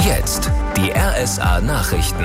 Jetzt die RSA Nachrichten.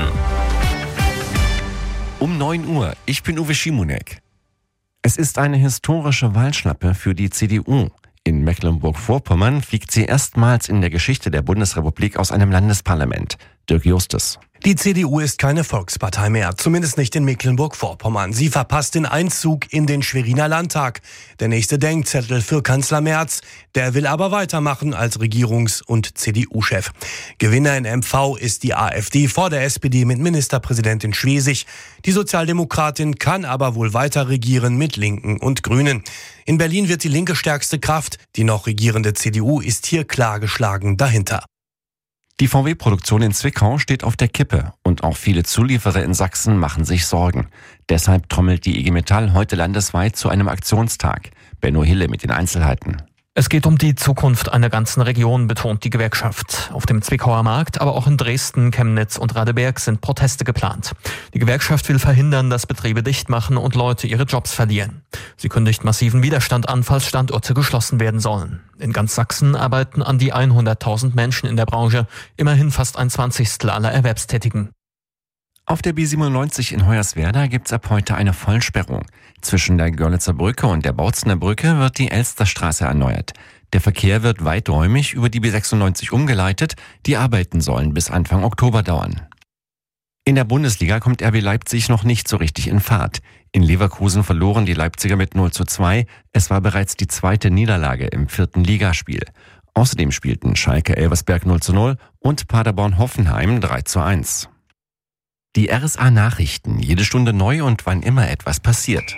Um 9 Uhr, ich bin Uwe Schimonek. Es ist eine historische Wahlschlappe für die CDU. In Mecklenburg-Vorpommern fliegt sie erstmals in der Geschichte der Bundesrepublik aus einem Landesparlament. Dirk Justus. Die CDU ist keine Volkspartei mehr, zumindest nicht in Mecklenburg-Vorpommern. Sie verpasst den Einzug in den Schweriner Landtag. Der nächste Denkzettel für Kanzler Merz, der will aber weitermachen als Regierungs- und CDU-Chef. Gewinner in MV ist die AfD vor der SPD mit Ministerpräsidentin Schwesig. Die Sozialdemokratin kann aber wohl weiter regieren mit Linken und Grünen. In Berlin wird die Linke stärkste Kraft. Die noch regierende CDU ist hier klar geschlagen dahinter. Die VW-Produktion in Zwickau steht auf der Kippe und auch viele Zulieferer in Sachsen machen sich Sorgen. Deshalb trommelt die IG Metall heute landesweit zu einem Aktionstag. Benno Hille mit den Einzelheiten. Es geht um die Zukunft einer ganzen Region, betont die Gewerkschaft. Auf dem Zwickauer Markt, aber auch in Dresden, Chemnitz und Radeberg sind Proteste geplant. Die Gewerkschaft will verhindern, dass Betriebe dicht machen und Leute ihre Jobs verlieren. Sie kündigt massiven Widerstand an, falls Standorte geschlossen werden sollen. In ganz Sachsen arbeiten an die 100.000 Menschen in der Branche, immerhin fast 1/20 aller Erwerbstätigen. Auf der B97 in Hoyerswerda gibt's ab heute eine Vollsperrung. Zwischen der Görlitzer Brücke und der Bautzener Brücke wird die Elsterstraße erneuert. Der Verkehr wird weiträumig über die B96 umgeleitet. Die Arbeiten sollen bis Anfang Oktober dauern. In der Bundesliga kommt RB Leipzig noch nicht so richtig in Fahrt. In Leverkusen verloren die Leipziger mit 0:2. Es war bereits die zweite Niederlage im 4. Ligaspiel. Außerdem spielten Schalke Elversberg 0:0 und Paderborn Hoffenheim 3:1. Die RSA Nachrichten, jede Stunde neu und wann immer etwas passiert.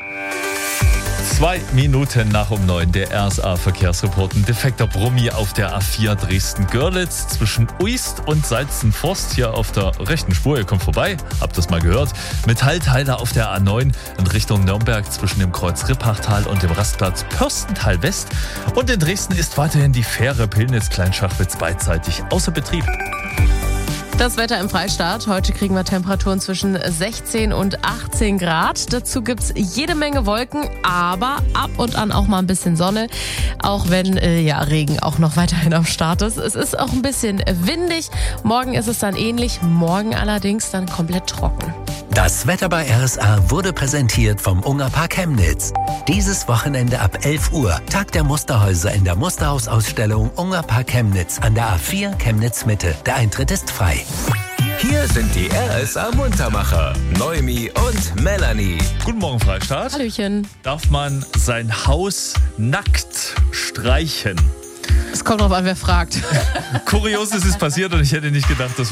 2 Minuten nach um 9, der RSA Verkehrsreport. Ein defekter Brummi auf der A4 Dresden-Görlitz zwischen Uist und Salzenforst hier auf der rechten Spur. Ihr kommt vorbei, habt das mal gehört. Metallteile auf der A9 in Richtung Nürnberg zwischen dem Kreuz Rippachtal und dem Rastplatz Pörstental West. Und in Dresden ist weiterhin die Fähre Pillnitz-Kleinschachwitz beidseitig außer Betrieb. Das Wetter im Freistaat. Heute kriegen wir Temperaturen zwischen 16 und 18 Grad. Dazu gibt's jede Menge Wolken, aber ab und an auch mal ein bisschen Sonne. Auch wenn Regen auch noch weiterhin am Start ist. Es ist auch ein bisschen windig. Morgen ist es dann ähnlich. Morgen allerdings dann komplett trocken. Das Wetter bei RSA wurde präsentiert vom Ungerpark Chemnitz. Dieses Wochenende ab 11 Uhr Tag der Musterhäuser in der Musterhausausstellung Ungerpark Chemnitz an der A4 Chemnitz Mitte. Der Eintritt ist frei. Hier sind die RSA Muntermacher, Noemi und Melanie. Guten Morgen, Freistaat. Hallöchen. Darf man sein Haus nackt streichen? Es kommt drauf an, wer fragt. Kurioses ist passiert und ich hätte nicht gedacht, dass